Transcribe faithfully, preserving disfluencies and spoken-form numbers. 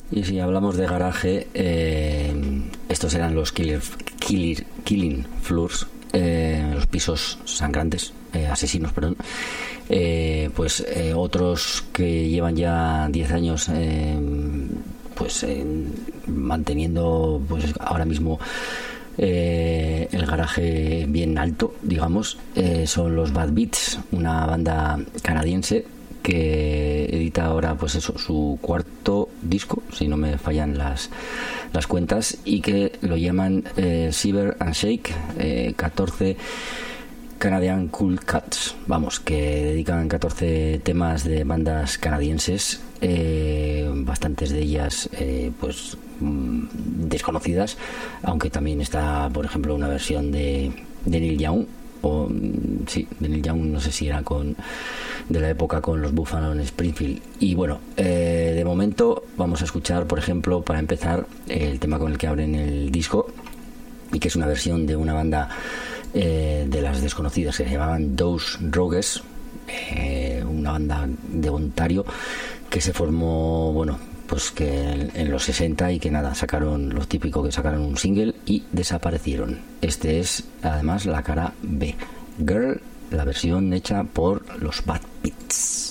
Y si hablamos de garaje, eh, estos eran los killer, killer, Killing Floors, eh, los pisos sangrantes, eh, asesinos, perdón. Eh, pues eh, otros que llevan ya diez años eh, pues eh, manteniendo pues ahora mismo eh, el garaje bien alto, digamos, eh, son los Bad Beats, una banda canadiense que edita ahora pues eso, su cuarto disco, si no me fallan las las cuentas, y que lo llaman eh, Shiver and Shake, eh, catorce Canadian Cool Cats, vamos, que dedican catorce temas de bandas canadienses, eh, bastantes de ellas eh, pues mm, desconocidas, aunque también está, por ejemplo, una versión de, de Neil Young, o sí, de Neil Young, no sé si era con de la época con los Buffalo en Springfield. Y bueno, eh, de momento vamos a escuchar, por ejemplo, para empezar, el tema con el que abren el disco, y que es una versión de una banda eh, de las desconocidas que se llamaban Those Rogues, eh, una banda de Ontario que se formó, bueno, pues que en, en los sesenta, y que nada, sacaron lo típico, que sacaron un single y desaparecieron. Este es además la cara B, Girl, la versión hecha por los Bad Beats.